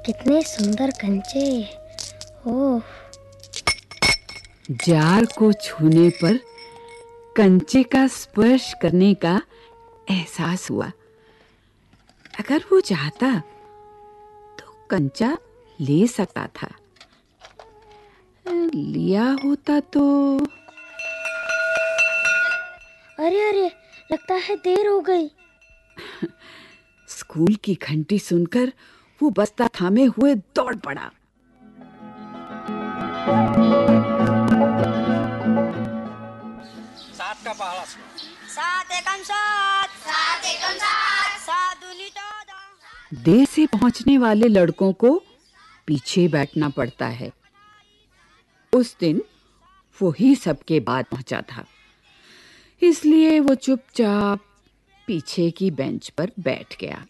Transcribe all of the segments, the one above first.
कितने सुंदर कंचे। ओह, जार को छूने पर कंचे का स्पर्श करने का एहसास हुआ। अगर वो चाहता तो कंचा ले सकता था। लिया होता तो। अरे अरे, लगता है देर हो गई। स्कूल की घंटी सुनकर वो बस्ता थामे हुए दौड़ पड़ा। सात का पहला सात एकम सात, सात एकम सात, सात दूनी चौदह। देर से पहुंचने वाले लड़कों को पीछे बैठना पड़ता है। उस दिन वो ही सबके बाद पहुंचा था, इसलिए वो चुपचाप पीछे की बेंच पर बैठ गया।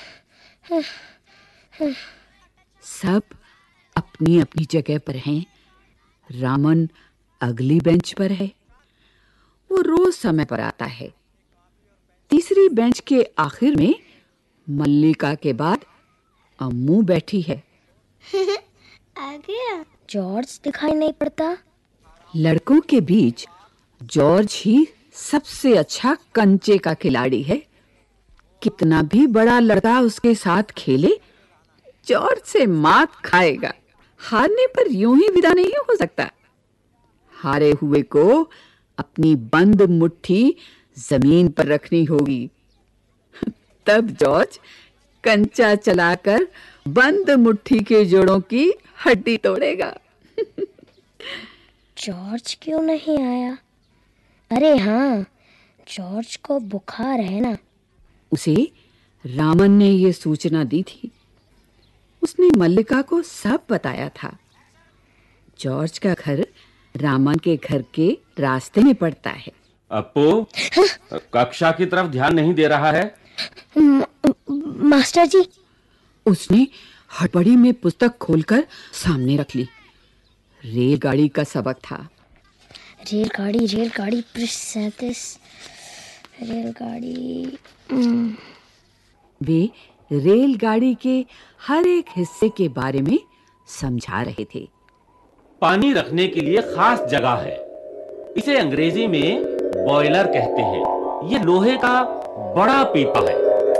सब अपनी अपनी जगह पर हैं। रामन अगली बेंच पर है। वो रोज समय पर आता है। तीसरी बेंच के आखिर में मल्लिका के बाद अम्मू बैठी है। आ गया। जॉर्ज दिखाई नहीं पड़ता। लड़कों के बीच जॉर्ज ही सबसे अच्छा कंचे का खिलाड़ी है। कितना भी बड़ा लड़का उसके साथ खेले, जॉर्ज से मात खाएगा। हारने पर यूं ही विदा नहीं हो सकता। हारे हुए को अपनी बंद मुट्ठी जमीन पर रखनी होगी। तब जॉर्ज कंचा चलाकर बंद मुट्ठी के जोड़ों की हड्डी तोड़ेगा। जॉर्ज क्यों नहीं आया? अरे हाँ, जॉर्ज को बुखार है ना। उसे रामन ने ये सूचना दी थी। उसने मल्लिका को सब बताया था। जॉर्ज का घर रामन के घर के रास्ते में पड़ता है। अपू, कक्षा की तरफ ध्यान नहीं दे रहा है। मास्टर जी। उसने हड़बड़ी में पुस्तक खोलकर सामने रख ली। रेलगाड़ी का सबक था। रेलगाड़ी पृष्ठ 37। रेलगाड़ी। वे रेलगाड़ी के हर एक हिस्से के बारे में समझा रहे थे। पानी रखने के लिए खास जगह है। इसे अंग्रेजी में बॉयलर कहते हैं। ये लोहे का बड़ा पीपा है।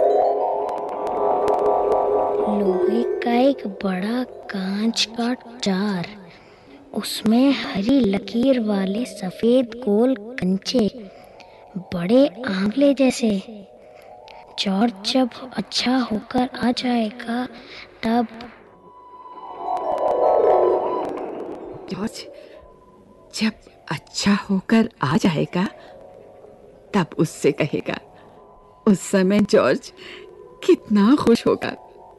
लोहे का एक बड़ा कांच का जार, उसमें हरी लकीर वाले सफेद गोल कंचे, बड़े आंवले जैसे। जॉर्ज जब अच्छा होकर आ जाएगा तब। जॉर्ज जब अच्छा होकर आ जाएगा तब उससे कहेगा। उस समय जॉर्ज कितना खुश होगा।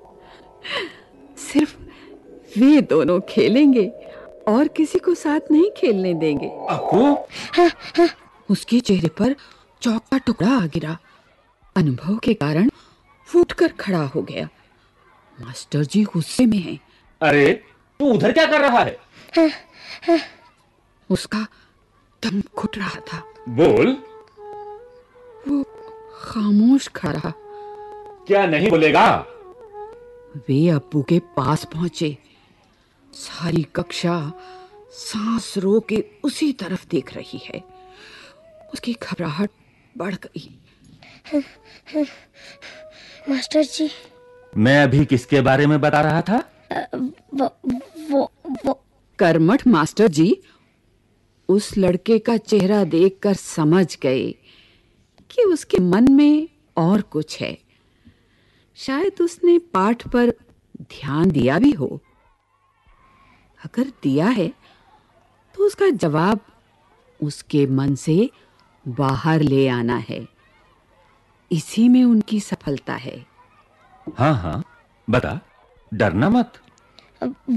सिर्फ वे दोनों खेलेंगे और किसी को साथ नहीं खेलने देंगे। अपू, उसके चेहरे पर चौक का टुकड़ा आ गिरा। अनुभव के कारण फूटकर खड़ा हो गया। मास्टर जी गुस्से में हैं। अरे तू उधर क्या कर रहा है? उसका दम घुट रहा था। बोल। वो खामोश खड़ा रहा। क्या नहीं बोलेगा? वे अप्पू के पास पहुंचे। सारी कक्षा सांस रोके उसी तरफ देख रही है। उसकी घबराहट बढ़ गई। मास्टर जी। मैं अभी किसके बारे में बता रहा था? वो कर्मठ मास्टर जी उस लड़के का चेहरा देखकर समझ गए कि उसके मन में और कुछ है। शायद उसने पाठ पर ध्यान दिया भी हो। अगर दिया है तो उसका जवाब उसके मन से बाहर ले आना है। इसी में उनकी सफलता है। हाँ, बता, डरना मत।